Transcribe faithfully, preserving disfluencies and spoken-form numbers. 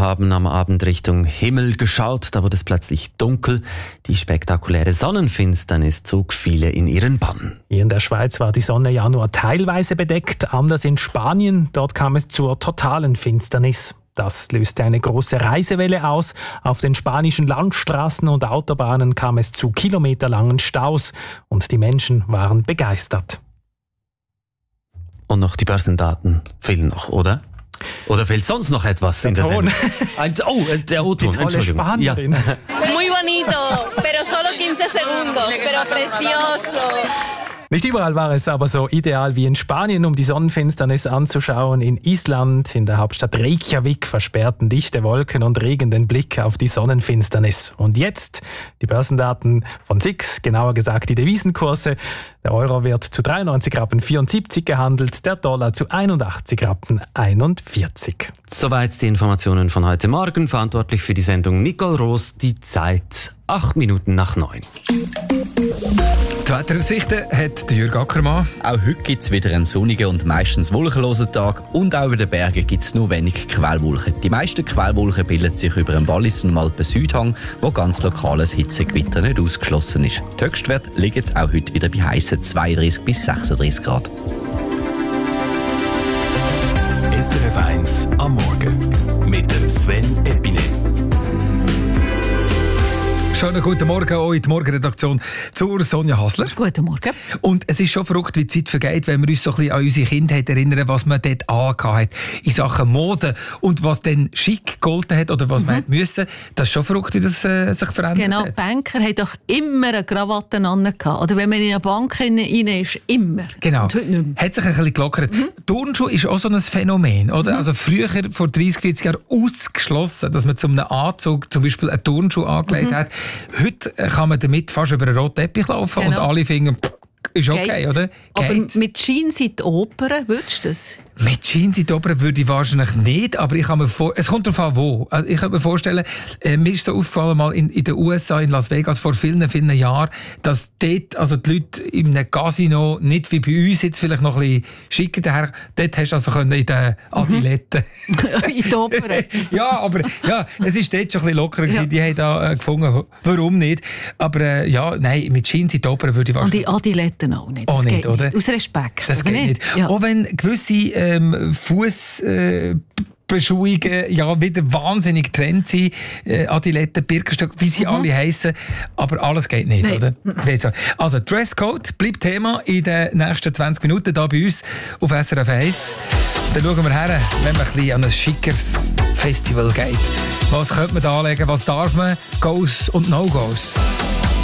haben am Abend Richtung Himmel geschaut. Da wurde es plötzlich dunkel. Die spektakuläre Sonnenfinsternis zog viele in ihren Bann. Hier in der Schweiz war die Sonne ja nur teilweise bedeckt. Anders in Spanien. Dort kam es zur totalen Finsternis. Das löste eine große Reisewelle aus. Auf den spanischen Landstraßen und Autobahnen kam es zu kilometerlangen Staus. Und die Menschen waren begeistert. Und noch die Börsendaten fehlen noch, oder? Oder fehlt sonst noch etwas der in der Ton. Sendung? Oh, der O-Ton, die tolle Entschuldigung. Spanierin. Ja. Muy bonito, pero solo quince segundos, pero precioso. Nicht überall war es aber so ideal wie in Spanien, um die Sonnenfinsternis anzuschauen. In Island, in der Hauptstadt Reykjavik, versperrten dichte Wolken und Regen den Blick auf die Sonnenfinsternis. Und jetzt die Börsendaten von S I X, genauer gesagt die Devisenkurse. Der Euro wird zu dreiundneunzig Rappen vierundsiebzig gehandelt, der Dollar zu einundachtzig Rappen einundvierzig. Soweit die Informationen von heute Morgen. Verantwortlich für die Sendung Nicole Roos. Die Zeit acht Minuten nach neun. Die Wetteraussichten hat Jürg Ackermann. Auch heute gibt es wieder einen sonnigen und meistens wolkenlosen Tag und auch über den Bergen gibt es nur wenig Quellwolken. Die meisten Quellwolken bilden sich über den Wallis- und Alpen-Südhang, wo ganz lokales Hitzegewitter nicht ausgeschlossen ist. Die Höchstwerte liegen auch heute wieder bei heissen zweiunddreißig bis sechsunddreißig Grad. S R F eins am Morgen mit dem Sven Epine. Schönen guten Morgen auch in die Morgenredaktion zur Sonja Hasler. Guten Morgen. Und es ist schon verrückt, wie die Zeit vergeht, wenn wir uns so ein bisschen an unsere Kindheit erinnern, was man dort angehabt hat in Sachen Mode und was dann schick gegolten hat oder was mhm. man hat müssen. Das ist schon verrückt, wie das äh, sich verändert genau, hat. Genau, Banker haben doch immer eine Krawatte an. Oder wenn man in eine Bank rein ist, immer. Genau. Und heute nicht mehr. Hat sich ein bisschen gelockert. Mhm. Turnschuh ist auch so ein Phänomen, oder? Mhm. Also früher, vor dreißig, vierzig Jahren, ausgeschlossen, dass man zu einem Anzug zum Beispiel einen Turnschuh angelegt mhm. hat. Heute kann man damit fast über einen roten Teppich laufen genau. und alle finden, pff, ist okay, Geht. oder? Aber Geht. mit Jeans in die Oper, würdest du das? Mit Jeans in die Oper würde ich wahrscheinlich nicht, aber ich kann mir vor, es kommt darauf an, wo. Also ich kann mir vorstellen, äh, mir ist so aufgefallen, mal in, in den U S A, in Las Vegas, vor vielen, vielen Jahren, dass dort, also die Leute in einem Casino, nicht wie bei uns jetzt vielleicht noch ein bisschen schicker daher, dort hast du also können in den Adiletten. in die Oper. ja, aber ja, es ist dort schon ein bisschen lockerer gewesen. Ja. Die haben da äh, gefunden, warum nicht. Aber äh, ja, nein, mit Jeans in die Oper würde ich wahrscheinlich... Und die Adiletten auch nicht. Das auch nicht, geht oder? Nicht. Aus Respekt. Das geht nicht. nicht. Ja. Auch wenn gewisse ähm, Fußbeschauungen äh, ja wieder wahnsinnig Trend sind, äh, Adiletten, Birkenstock, wie sie mhm. alle heissen, aber alles geht nicht, nee. oder? Also Dresscode bleibt Thema in den nächsten zwanzig Minuten hier bei uns auf S R F eins. Dann schauen wir her, wenn man ein bisschen an ein schickes Festival geht. Was könnte man da anlegen, was darf man, Goes und No-Goes?